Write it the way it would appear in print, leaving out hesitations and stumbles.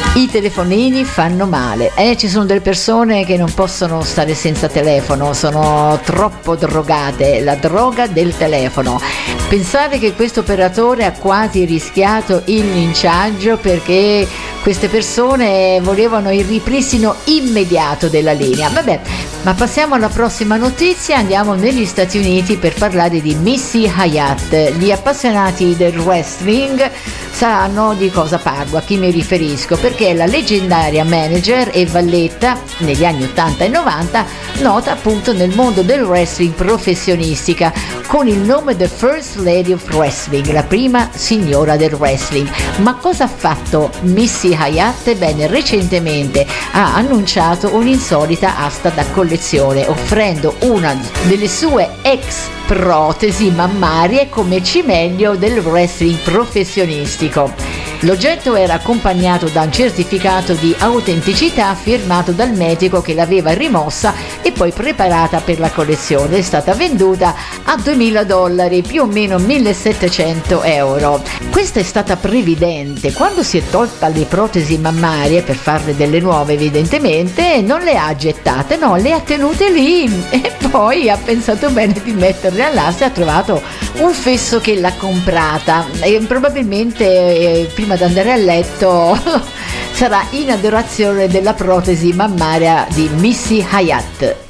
I telefonini fanno male, ci sono delle persone che non possono stare senza telefono, sono troppo drogate, la droga del telefono. Pensate che questo operatore ha quasi rischiato il linciaggio perché queste persone volevano il ripristino immediato della linea. Vabbè, ma passiamo alla prossima notizia, andiamo negli Stati Uniti per parlare di Missy Hyatt. Gli appassionati del wrestling sanno di cosa parlo, a chi mi riferisco, perché è la leggendaria manager e valletta negli anni 80 e 90, nota appunto nel mondo del wrestling professionistica con il nome The First Lady of Wrestling, la prima signora del wrestling. Ma cosa ha fatto Missy Hyatt? Bene, recentemente ha annunciato un'insolita asta da collezione, offrendo una delle sue ex protesi mammarie come cimelio del wrestling professionistico. L'oggetto era accompagnato da un certificato di autenticità firmato dal medico che l'aveva rimossa e poi preparata per la collezione. È stata venduta a $2.000, più o meno 1.700 euro. Questa è stata previdente: quando si è tolta le protesi mammarie per farne delle nuove, evidentemente non le ha gettate, no, le ha tenute lì e poi ha pensato bene di metterle all'asta e ha trovato un fesso che l'ha comprata e probabilmente prima di andare a letto sarà in adorazione della protesi mammaria di Missy Hyatt.